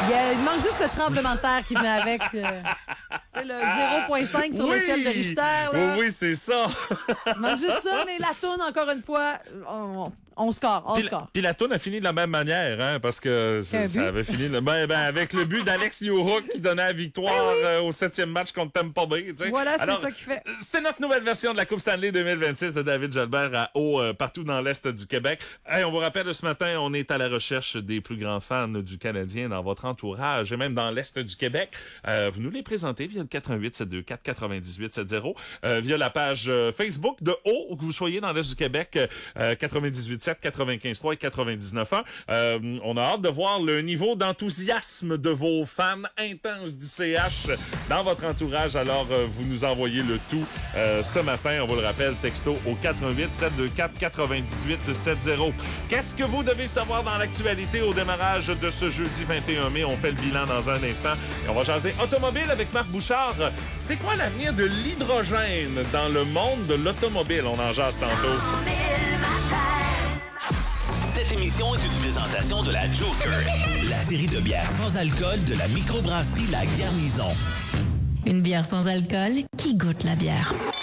Il manque juste le tremblement de terre qui venait avec. Tu sais, le 0,5 sur l'échelle de Richter. Là. Oui, c'est ça. Il manque juste ça, mais la toune, encore une fois, on score. Puis la toune a fini de la même manière, hein, parce que ça avait fini avec le but d'Alex Newhook qui donnait la victoire au 7e match contre Tampa Bay. T'sais. Voilà, c'est ça qu'il fait. C'était notre nouvelle version de la Coupe Stanley 2026 de David Jalbert partout dans l'Est du Québec. Hey, on vous rappelle, ce matin, on est à la recherche des plus grands fans du Canadien dans votre entourage et même dans l'Est du Québec. Vous nous les présentez via le 418-724-9870, via la page Facebook de Haut, où que vous soyez dans l'Est du Québec, 98.7, 95.3 et 99.1. On a hâte de voir le niveau d'enthousiasme de vos fans intenses du CH dans votre entourage. Alors, vous nous envoyez le tout ce matin, on vous le rappelle, texto au 418-724-9870. Qu'est-ce que vous devez savoir dans l'actualité au démarrage de ce jeudi 21 mai? On fait le bilan dans un instant et on va jaser automobile avec Marc Bouchard. C'est quoi l'avenir de l'hydrogène dans le monde de l'automobile? On en jase tantôt. Cette émission est une présentation de la Joker, la série de bières sans alcool de la microbrasserie La Garnison. Une bière sans alcool qui goûte la bière.